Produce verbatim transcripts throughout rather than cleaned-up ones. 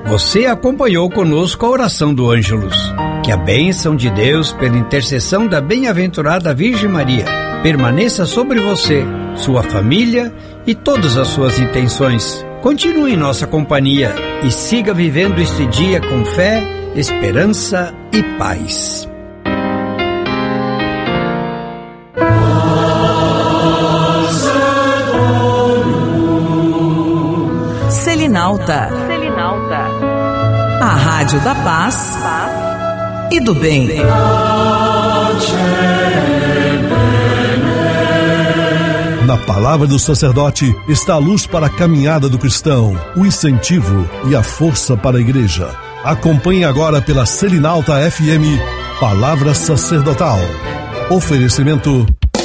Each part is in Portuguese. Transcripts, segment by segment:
Você acompanhou conosco a oração do Ângelus. Que a bênção de Deus, pela intercessão da bem-aventurada Virgem Maria, permaneça sobre você, sua família e todas as suas intenções. Continue em nossa companhia e siga vivendo este dia com fé, esperança e paz. Selinalta. A Rádio da Paz e do Bem. Na palavra do sacerdote está a luz para a caminhada do cristão, o incentivo e a força para a igreja. Acompanhe agora pela Selinalta F M, Palavra Sacerdotal. Oferecimento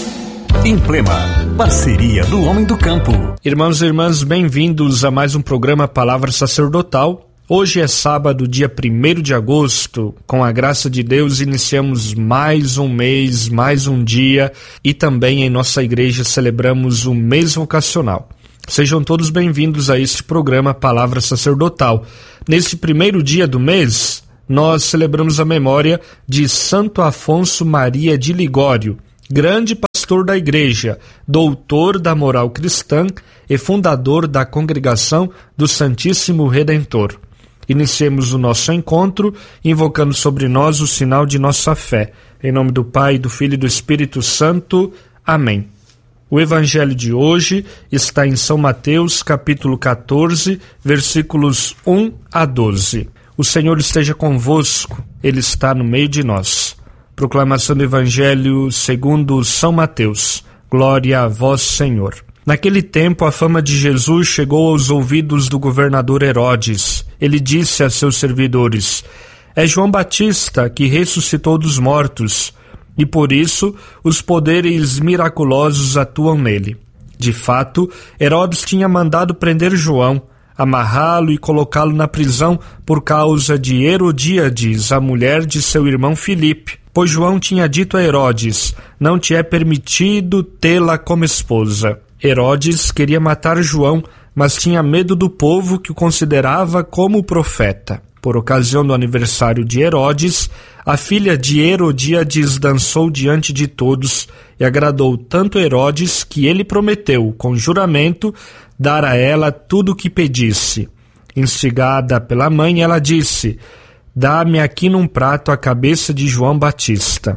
Implema, parceria do homem do campo. Irmãos e irmãs, bem-vindos a mais um programa Palavra Sacerdotal. Hoje é sábado, dia primeiro de agosto. Com a graça de Deus, iniciamos mais um mês, mais um dia, e também em nossa igreja celebramos o mês vocacional. Sejam todos bem-vindos a este programa Palavra Sacerdotal. Neste primeiro dia do mês, nós celebramos a memória de Santo Afonso Maria de Ligório, grande pastor da igreja, doutor da moral cristã e fundador da Congregação do Santíssimo Redentor. Iniciemos o nosso encontro invocando sobre nós o sinal de nossa fé. Em nome do Pai, do Filho e do Espírito Santo. Amém. O evangelho de hoje está em São Mateus, capítulo catorze, versículos um a doze. O Senhor esteja convosco, Ele está no meio de nós. Proclamação do Evangelho segundo São Mateus. Glória a vós, Senhor. Naquele tempo, a fama de Jesus chegou aos ouvidos do governador Herodes. Ele disse a seus servidores: é João Batista que ressuscitou dos mortos, e por isso os poderes miraculosos atuam nele. De fato, Herodes tinha mandado prender João, amarrá-lo e colocá-lo na prisão por causa de Herodíades, a mulher de seu irmão Filipe, pois João tinha dito a Herodes: não te é permitido tê-la como esposa. Herodes queria matar João, mas tinha medo do povo que o considerava como profeta. Por ocasião do aniversário de Herodes, a filha de Herodíades dançou diante de todos e agradou tanto Herodes que ele prometeu, com juramento, dar a ela tudo o que pedisse. Instigada pela mãe, ela disse: dá-me aqui num prato a cabeça de João Batista.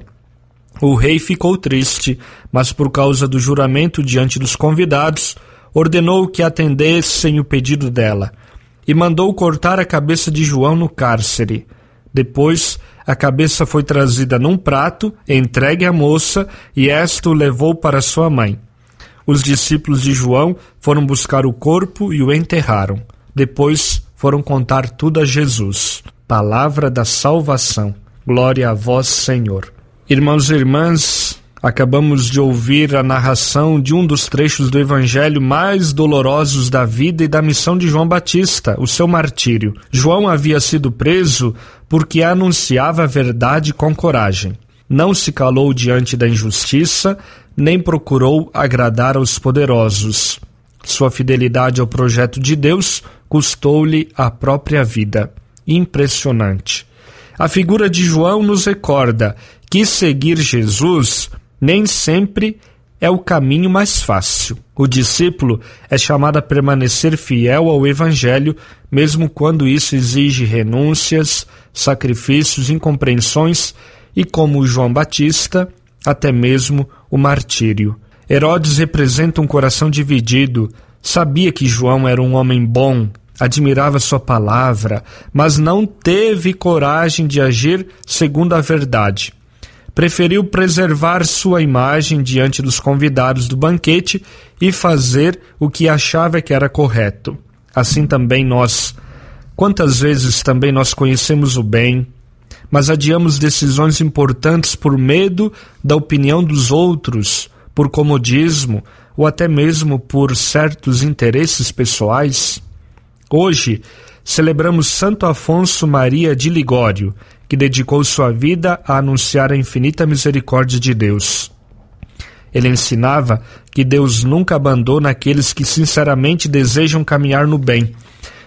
O rei ficou triste, mas por causa do juramento diante dos convidados, ordenou que atendessem o pedido dela e mandou cortar a cabeça de João no cárcere. Depois, a cabeça foi trazida num prato, entregue à moça, e esta o levou para sua mãe. Os discípulos de João foram buscar o corpo e o enterraram. Depois foram contar tudo a Jesus. Palavra da salvação. Glória a vós, Senhor. Irmãos e irmãs, acabamos de ouvir a narração de um dos trechos do evangelho mais dolorosos da vida e da missão de João Batista, o seu martírio. João havia sido preso porque anunciava a verdade com coragem. Não se calou diante da injustiça, nem procurou agradar aos poderosos. Sua fidelidade ao projeto de Deus custou-lhe a própria vida. Impressionante. A figura de João nos recorda que seguir Jesus nem sempre é o caminho mais fácil. O discípulo é chamado a permanecer fiel ao Evangelho, mesmo quando isso exige renúncias, sacrifícios, incompreensões e, como João Batista, até mesmo o martírio. Herodes representa um coração dividido. Sabia que João era um homem bom, admirava sua palavra, mas não teve coragem de agir segundo a verdade. Preferiu preservar sua imagem diante dos convidados do banquete e fazer o que achava que era correto. Assim também nós. Quantas vezes também nós conhecemos o bem, mas adiamos decisões importantes por medo da opinião dos outros, por comodismo ou até mesmo por certos interesses pessoais? Hoje, celebramos Santo Afonso Maria de Ligório, que dedicou sua vida a anunciar a infinita misericórdia de Deus. Ele ensinava que Deus nunca abandona aqueles que sinceramente desejam caminhar no bem,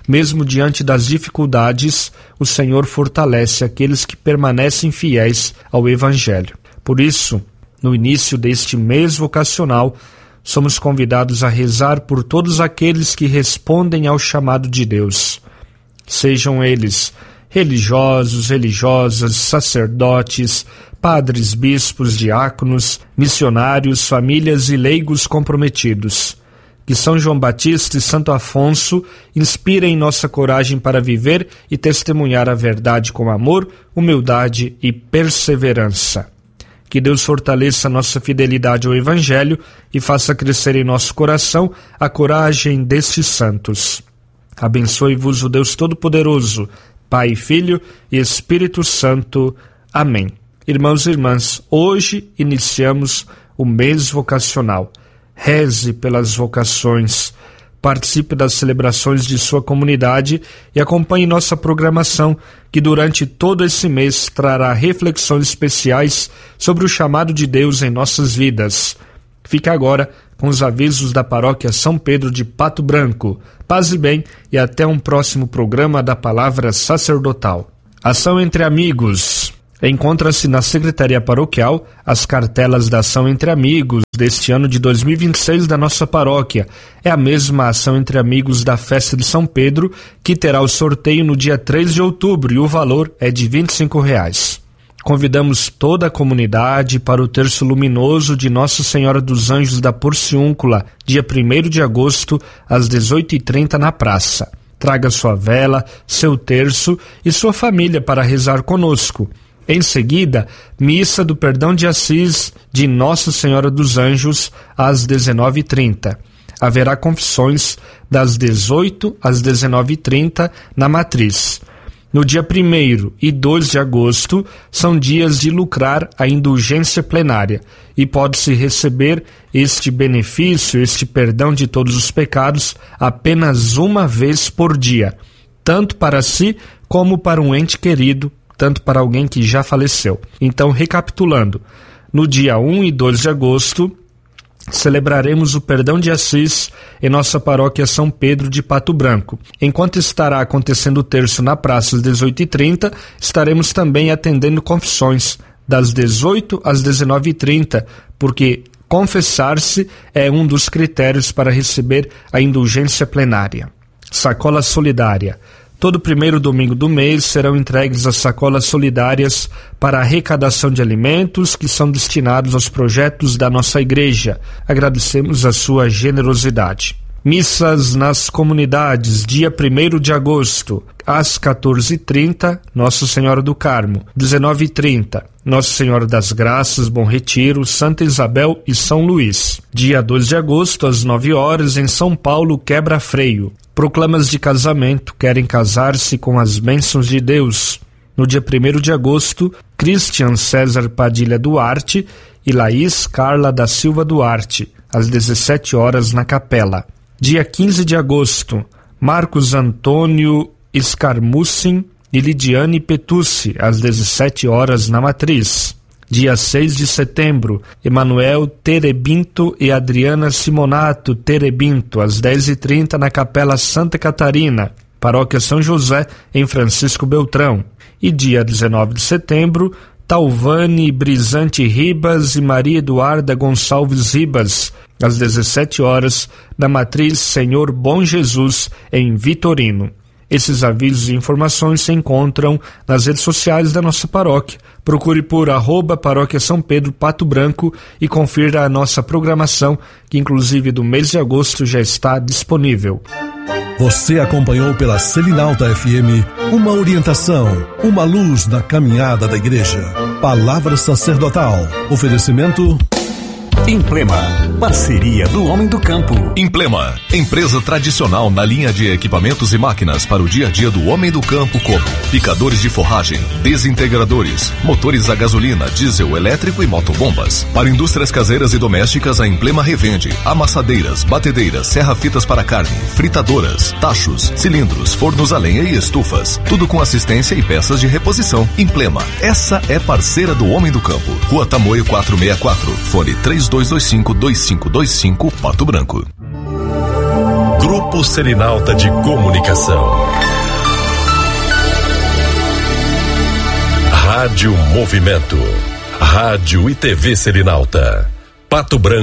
Mesmo diante das dificuldades, o Senhor fortalece aqueles que permanecem fiéis ao Evangelho. Por isso, no início deste mês vocacional, somos convidados a rezar por todos aqueles que respondem ao chamado de Deus. Sejam eles religiosos, religiosas, sacerdotes, padres, bispos, diáconos, missionários, famílias e leigos comprometidos. Que São João Batista e Santo Afonso inspirem nossa coragem para viver e testemunhar a verdade com amor, humildade e perseverança. Que Deus fortaleça nossa fidelidade ao Evangelho e faça crescer em nosso coração a coragem destes santos. Abençoe-vos o Deus Todo-Poderoso, Pai, Filho e Espírito Santo. Amém. Irmãos e irmãs, hoje iniciamos o mês vocacional. Reze pelas vocações, participe das celebrações de sua comunidade e acompanhe nossa programação, que durante todo esse mês trará reflexões especiais sobre o chamado de Deus em nossas vidas. Fique agora com os avisos da Paróquia São Pedro de Pato Branco. Paz e bem e até um próximo programa da Palavra Sacerdotal. Ação entre Amigos. Encontra-se na Secretaria Paroquial as cartelas da Ação Entre Amigos deste ano de dois mil e vinte e seis da nossa paróquia. É a mesma Ação Entre Amigos da Festa de São Pedro, que terá o sorteio no dia três de outubro e o valor é de vinte e cinco reais. Convidamos toda a comunidade para o Terço Luminoso de Nossa Senhora dos Anjos da Porciúncula, dia primeiro de agosto, às dezoito e trinta na praça. Traga sua vela, seu terço e sua família para rezar conosco. Em seguida, Missa do Perdão de Assis de Nossa Senhora dos Anjos, às dezenove e trinta. Haverá confissões das dezoito às dezenove e trinta na Matriz. No dia primeiro e dois de agosto, são dias de lucrar a indulgência plenária e pode-se receber este benefício, este perdão de todos os pecados, apenas uma vez por dia, tanto para si como para um ente querido, tanto para alguém que já faleceu. Então, recapitulando, no dia um e dois de agosto, celebraremos o Perdão de Assis em nossa paróquia São Pedro de Pato Branco. Enquanto estará acontecendo o terço na praça às dezoito e trinta, estaremos também atendendo confissões das dezoito às dezenove e trinta, porque confessar-se é um dos critérios para receber a indulgência plenária. Sacola solidária. Todo primeiro domingo do mês serão entregues as sacolas solidárias para a arrecadação de alimentos que são destinados aos projetos da nossa igreja. Agradecemos a sua generosidade. Missas nas comunidades, dia primeiro de agosto, às quatorze e trinta, Nossa Senhora do Carmo, dezenove e trinta, Nossa Senhora das Graças, Bom Retiro, Santa Isabel e São Luís. Dia dois de agosto, às nove horas, em São Paulo, Quebra Freio. Proclamas de casamento querem casar-se com as bênçãos de Deus. No dia primeiro de agosto, Christian César Padilha Duarte e Laís Carla da Silva Duarte, às dezessete horas na capela. Dia quinze de agosto, Marcos Antônio Escarmucin e Lidiane Petucci, às dezessete horas na Matriz. Dia seis de setembro, Emanuel Terebinto e Adriana Simonato Terebinto, às dez e trinta na Capela Santa Catarina, Paróquia São José, em Francisco Beltrão. E dia dezenove de setembro, Talvane Brisante Ribas e Maria Eduarda Gonçalves Ribas, às dezessete horas, na Matriz Senhor Bom Jesus, em Vitorino. Esses avisos e informações se encontram nas redes sociais da nossa paróquia. Procure por arroba Paróquia São Pedro Pato Branco e confira a nossa programação, que inclusive do mês de agosto já está disponível. Você acompanhou pela Selinalta F M uma orientação, uma luz na caminhada da igreja. Palavra sacerdotal. Oferecimento... Implema, parceria do homem do campo. Implema, empresa tradicional na linha de equipamentos e máquinas para o dia a dia do homem do campo, como picadores de forragem, desintegradores, motores a gasolina, diesel, elétrico e motobombas. Para indústrias caseiras e domésticas, a Implema revende amassadeiras, batedeiras, serra-fitas para carne, fritadoras, tachos, cilindros, fornos a lenha e estufas. Tudo com assistência e peças de reposição. Implema, essa é parceira do homem do campo. Rua Tamoio quatrocentos e sessenta e quatro, fone três dois dois cinco, dois cinco dois cinco, Pato Branco. Grupo Grupo Selinalta de Comunicação. Rádio Movimento. Rádio e T V Selinalta. Pato Branco.